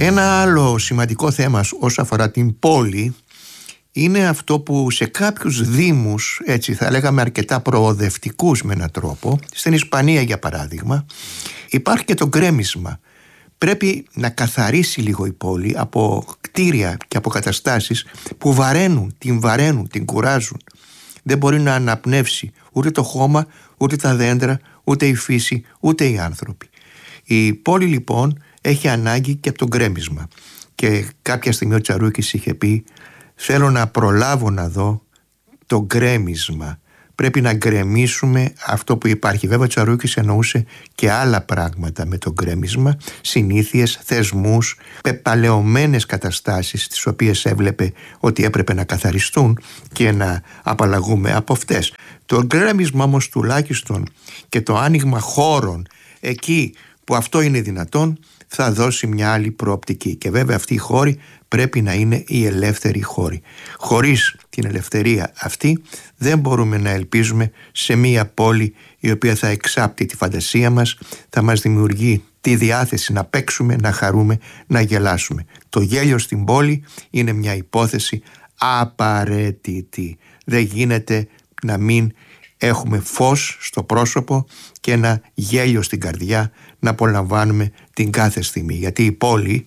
Ένα άλλο σημαντικό θέμα όσο αφορά την πόλη είναι αυτό που σε κάποιους δήμους, έτσι θα λέγαμε αρκετά προοδευτικούς με έναν τρόπο, στην Ισπανία για παράδειγμα, υπάρχει και το γκρέμισμα. Πρέπει να καθαρίσει λίγο η πόλη από κτίρια και από καταστάσεις που βαραίνουν, την κουράζουν. Δεν μπορεί να αναπνεύσει ούτε το χώμα, ούτε τα δέντρα, ούτε η φύση, ούτε οι άνθρωποι. Η πόλη λοιπόν έχει ανάγκη και από το γκρέμισμα. Και κάποια στιγμή ο Τσαρούκης είχε πει: θέλω να προλάβω να δω το γκρέμισμα. Πρέπει να γκρεμίσουμε αυτό που υπάρχει. Βέβαια ο Τσαρούκης εννοούσε και άλλα πράγματα με το γκρέμισμα, συνήθειες, θεσμούς, πεπαλαιωμένες καταστάσεις τις οποίες έβλεπε ότι έπρεπε να καθαριστούν και να απαλλαγούμε από αυτές. Το γκρέμισμα όμως τουλάχιστον και το άνοιγμα χώρων εκεί που αυτό είναι δυνατόν θα δώσει μια άλλη προοπτική. Και βέβαια αυτοί οι χώροι πρέπει να είναι οι ελεύθεροι χώροι. Χωρίς την ελευθερία αυτή δεν μπορούμε να ελπίζουμε σε μια πόλη η οποία θα εξάπτει τη φαντασία μας, θα μας δημιουργεί τη διάθεση να παίξουμε, να χαρούμε, να γελάσουμε. Το γέλιο στην πόλη είναι μια υπόθεση απαραίτητη. Δεν γίνεται να μην έχουμε φως στο πρόσωπο και ένα γέλιο στην καρδιά να απολαμβάνουμε την κάθε στιγμή. Γιατί η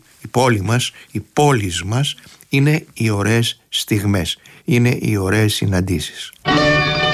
πόλη μας είναι οι ωραίες στιγμές, είναι οι ωραίες συναντήσεις.